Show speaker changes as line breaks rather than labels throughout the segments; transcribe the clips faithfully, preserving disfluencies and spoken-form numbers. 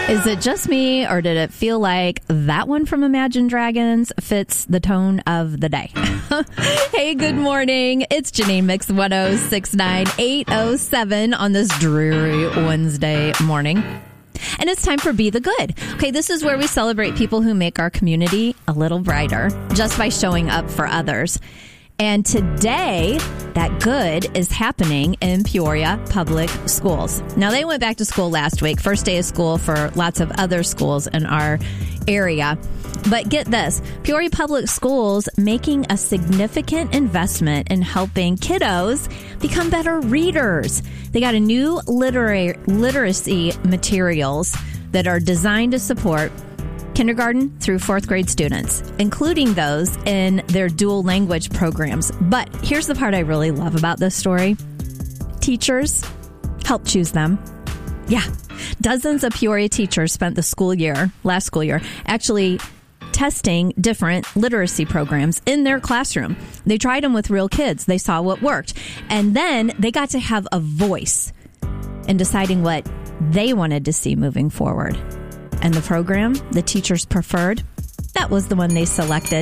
Is it just me, or did it feel like that one from Imagine Dragons fits the tone of the day? Hey, good morning. It's Janine Mix one oh six nine, eight oh seven on this dreary Wednesday morning. And it's time for Be the Good. Okay, this is where we celebrate people who make our community a little brighter just by showing up for others. And today, that good is happening in Peoria Public Schools. Now, they went back to school last week, first day of school for lots of other schools in our area. But get this, Peoria Public Schools making a significant investment in helping kiddos become better readers. They got a new literary literacy materials that are designed to support kindergarten through fourth grade students, including those in their dual language programs. But here's the part I really love about this story. Teachers help choose them. Yeah, dozens of Peoria teachers spent the school year, last school year, actually testing different literacy programs in their classroom. They tried them with real kids. They saw what worked. And then they got to have a voice in deciding what they wanted to see moving forward. And the program the teachers preferred, that was the one they selected.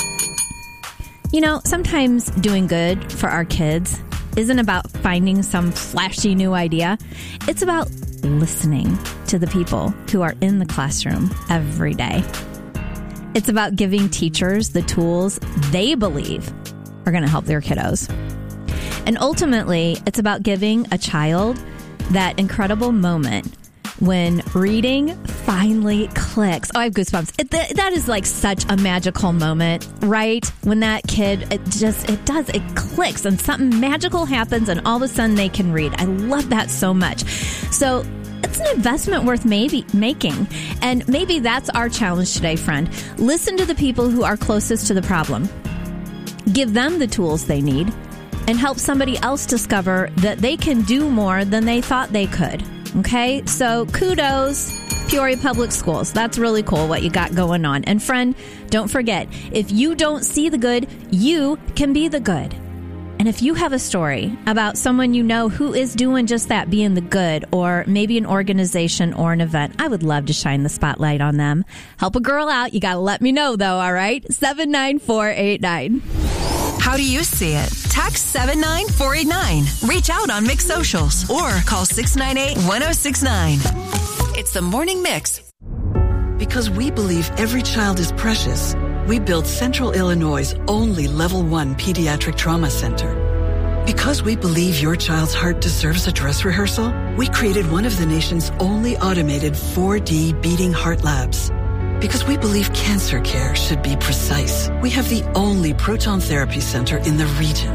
You know, sometimes doing good for our kids isn't about finding some flashy new idea. It's about listening to the people who are in the classroom every day. It's about giving teachers the tools they believe are going to help their kiddos. And ultimately, it's about giving a child that incredible moment when reading finally clicks. Oh, I have goosebumps. It, th- that is like such a magical moment, right? When that kid, it just, it does, it clicks and something magical happens and all of a sudden they can read. I love that so much. So it's an investment worth maybe making. And maybe that's our challenge today, friend. Listen to the people who are closest to the problem. Give them the tools they need and help somebody else discover that they can do more than they thought they could. Okay, so kudos, Peoria Public Schools. That's really cool what you got going on. And friend, don't forget, if you don't see the good, you can be the good. And if you have a story about someone you know who is doing just that, being the good, or maybe an organization or an event, I would love to shine the spotlight on them. Help a girl out. You got to let me know, though, all right? seven nine four eight nine.
How do you see it? Text seven nine four eight nine. Reach out on Mix Socials or call six nine eight, one oh six nine. It's the Morning Mix.
Because we believe every child is precious, we built Central Illinois' only Level one Pediatric Trauma Center. Because we believe your child's heart deserves a dress rehearsal, we created one of the nation's only automated four D beating heart labs. Because we believe cancer care should be precise, we have the only proton therapy center in the region.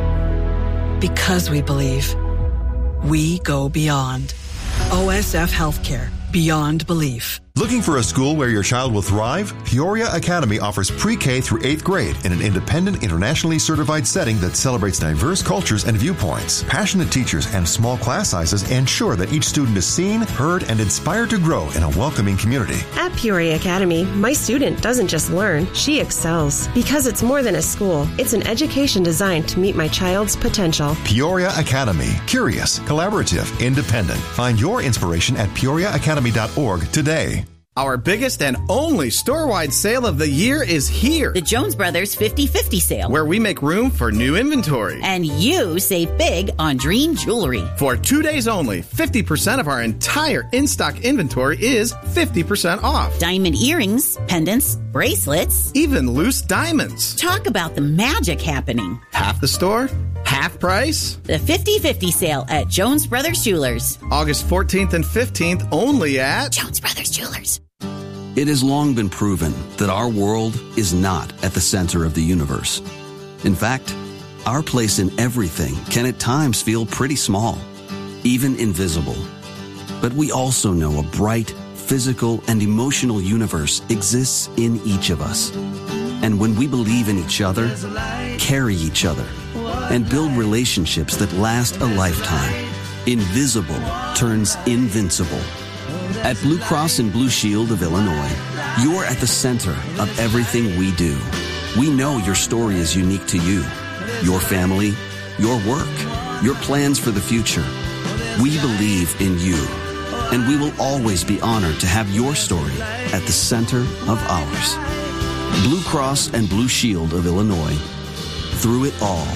Because we believe, we go beyond. O S F Healthcare, beyond belief.
Looking for a school where your child will thrive? Peoria Academy offers pre-K through eighth grade in an independent, internationally certified setting that celebrates diverse cultures and viewpoints. Passionate teachers and small class sizes ensure that each student is seen, heard, and inspired to grow in a welcoming community.
At Peoria Academy, my student doesn't just learn, she excels. Because it's more than a school, it's an education designed to meet my child's potential.
Peoria Academy. Curious, collaborative, independent. Find your inspiration at peoria academy dot org today.
Our biggest and only store-wide sale of the year is here.
The Jones Brothers fifty fifty sale.
Where we make room for new inventory.
And you save big on Dream Jewelry.
For two days only, fifty percent of our entire in-stock inventory is fifty percent off.
Diamond earrings, pendants, bracelets.
Even loose diamonds.
Talk about the magic happening.
Half the store, half price.
The fifty fifty sale at Jones Brothers Jewelers.
August fourteenth and fifteenth only at
Jones Brothers Jewelers.
It has long been proven that our world is not at the center of the universe. In fact, our place in everything can at times feel pretty small, even invisible. But we also know a bright, physical, and emotional universe exists in each of us. And when we believe in each other, carry each other, and build relationships that last a lifetime, invisible turns invincible. At Blue Cross and Blue Shield of Illinois, you're at the center of everything we do. We know your story is unique to you, your family, your work, your plans for the future. We believe in you. And we will always be honored to have your story at the center of ours. Blue Cross and Blue Shield of Illinois. Through it all.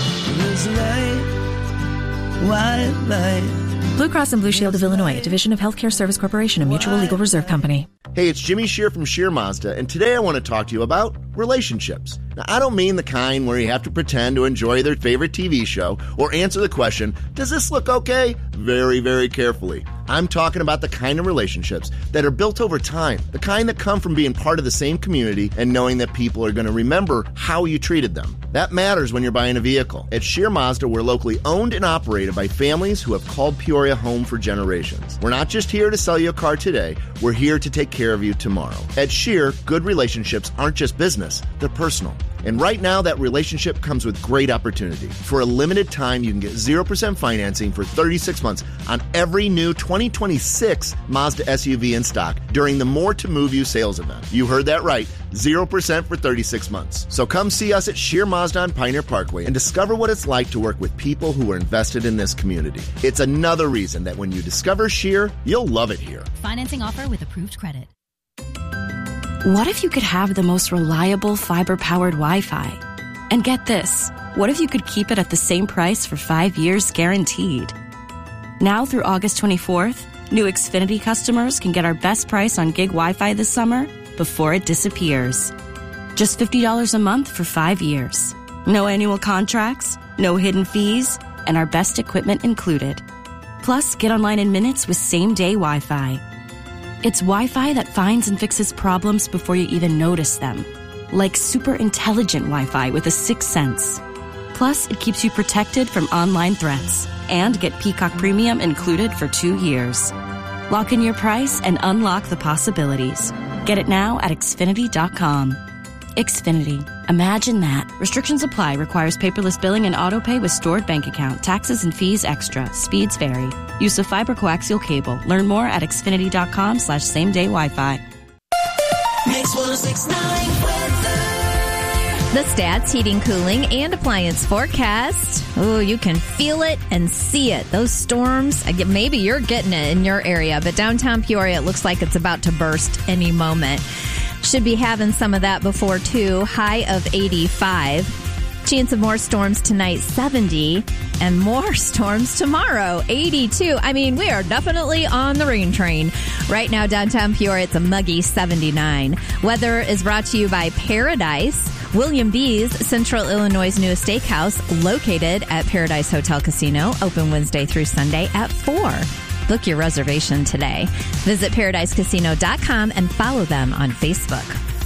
Blue Cross and Blue Shield of Illinois, a division of Healthcare Service Corporation, a mutual legal reserve company.
Hey, it's Jimmy Shear from Shear Mazda, and today I want to talk to you about relationships. Now, I don't mean the kind where you have to pretend to enjoy their favorite T V show or answer the question, does this look okay? Very, very carefully. I'm talking about the kind of relationships that are built over time, the kind that come from being part of the same community and knowing that people are going to remember how you treated them. That matters when you're buying a vehicle. At Shear Mazda, we're locally owned and operated by families who have called Peoria home for generations. We're not just here to sell you a car today, we're here to take care of you tomorrow. At Shear, good relationships aren't just business, they're personal. And right now, that relationship comes with great opportunity. For a limited time, you can get zero percent financing for thirty-six months on every new twenty twenty-six Mazda S U V in stock during the More to Move You sales event. You heard that right, zero percent for thirty-six months. So come see us at Shear Mazda on Pioneer Parkway and discover what it's like to work with people who are invested in this community. It's another reason that when you discover Shear, you'll love it here.
Financing offer with approved credit.
What if you could have the most reliable fiber-powered Wi-Fi? And get this, what if you could keep it at the same price for five years guaranteed? Now through August twenty-fourth, new Xfinity customers can get our best price on gig Wi-Fi this summer before it disappears. Just fifty dollars a month for five years. No annual contracts, no hidden fees, and our best equipment included. Plus, get online in minutes with same-day Wi-Fi. It's Wi-Fi that finds and fixes problems before you even notice them. Like super intelligent Wi-Fi with a sixth sense. Plus, it keeps you protected from online threats. And get Peacock Premium included for two years. Lock in your price and unlock the possibilities. Get it now at Xfinity dot com. Xfinity. Imagine that. Restrictions apply. Requires paperless billing and auto pay with stored bank account. Taxes and fees extra. Speeds vary. Use of fiber coaxial cable. Learn more at Xfinity dot com slash same day Wi-Fi.
Mix one oh six point nine weather.
The Stats Heating, Cooling, and Appliance forecast. Oh, you can feel it and see it. Those storms, maybe you're getting it in your area, but downtown Peoria, it looks like it's about to burst any moment. Should be having some of that before, too. High of eighty-five. Chance of more storms tonight, seventy. And more storms tomorrow, eighty-two. I mean, we are definitely on the rain train. Right now, downtown Peoria, it's a muggy seventy-nine. Weather is brought to you by Paradise. William B's, Central Illinois' newest steakhouse, located at Paradise Hotel Casino, open Wednesday through Sunday at four. Book your reservation today. Visit paradise casino dot com and follow them on Facebook.